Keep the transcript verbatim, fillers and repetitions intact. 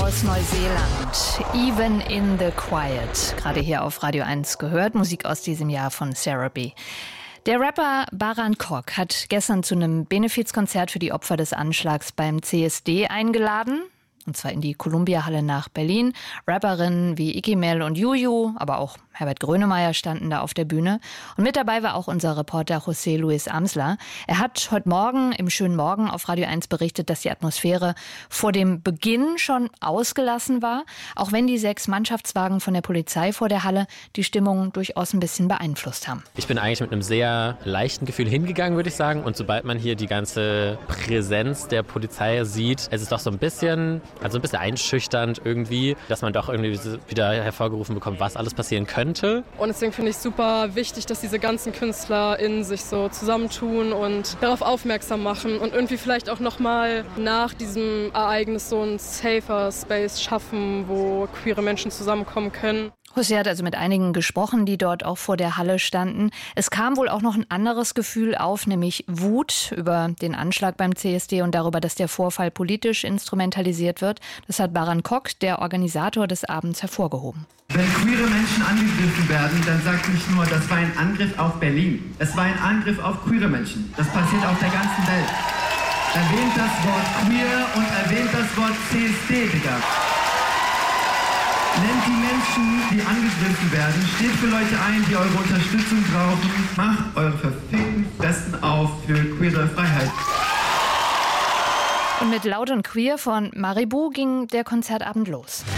aus Neuseeland. Even in the Quiet. Gerade hier auf Radio eins gehört. Musik aus diesem Jahr von Sarah B. Der Rapper Baran Kok hat gestern zu einem Benefizkonzert für die Opfer des Anschlags beim C S D eingeladen. Und zwar in die Columbia-Halle nach Berlin. Rapperinnen wie Iggy Mel und Juju, aber auch Herbert Grönemeyer standen da auf der Bühne. Und mit dabei war auch unser Reporter José Luis Amsler. Er hat heute Morgen im Schönen Morgen auf Radio eins berichtet, dass die Atmosphäre vor dem Beginn schon ausgelassen war. Auch wenn die sechs Mannschaftswagen von der Polizei vor der Halle die Stimmung durchaus ein bisschen beeinflusst haben. Ich bin eigentlich mit einem sehr leichten Gefühl hingegangen, würde ich sagen. Und sobald man hier die ganze Präsenz der Polizei sieht, es ist doch so ein bisschen... Also ein bisschen einschüchternd irgendwie, dass man doch irgendwie wieder hervorgerufen bekommt, was alles passieren könnte. Und deswegen finde ich super wichtig, dass diese ganzen KünstlerInnen sich so zusammentun und darauf aufmerksam machen und irgendwie vielleicht auch nochmal nach diesem Ereignis so ein safer Space schaffen, wo queere Menschen zusammenkommen können. José hat also mit einigen gesprochen, die dort auch vor der Halle standen. Es kam wohl auch noch ein anderes Gefühl auf, nämlich Wut über den Anschlag beim C S D und darüber, dass der Vorfall politisch instrumentalisiert wird. Das hat Baran Kok, der Organisator des Abends, hervorgehoben. Wenn queere Menschen angegriffen werden, dann sagt nicht nur, das war ein Angriff auf Berlin. Es war ein Angriff auf queere Menschen. Das passiert auf der ganzen Welt. Erwähnt das Wort queer und erwähnt das Wort C S D, Digga. Nennt die Menschen, die angegriffen werden, steht für Leute ein, die eure Unterstützung brauchen. Macht eure verfickten Fressen auf für queere Freiheit. Und mit Laut und Queer von Maribu ging der Konzertabend los.